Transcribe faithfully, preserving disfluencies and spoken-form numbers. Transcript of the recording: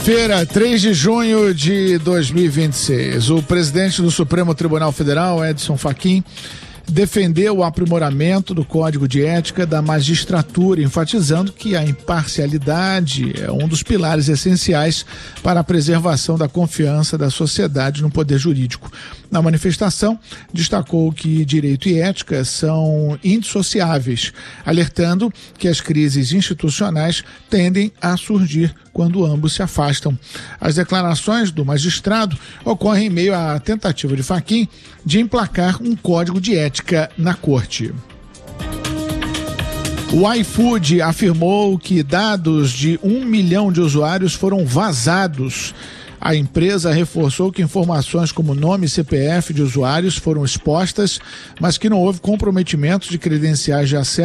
Feira, três de junho de dois mil e vinte e seis. O presidente do Supremo Tribunal Federal, Edson Fachin, defendeu o aprimoramento do Código de Ética da magistratura, enfatizando que a imparcialidade é um dos pilares essenciais para a preservação da confiança da sociedade no poder jurídico. Na manifestação, destacou que direito e ética são indissociáveis, alertando que as crises institucionais tendem a surgir quando ambos se afastam. As declarações do magistrado ocorrem em meio à tentativa de Fachin de emplacar um código de ética na corte. O iFood afirmou que dados de um milhão de usuários foram vazados. A empresa reforçou que informações como nome e C P F de usuários foram expostas, mas que não houve comprometimento de credenciais de acesso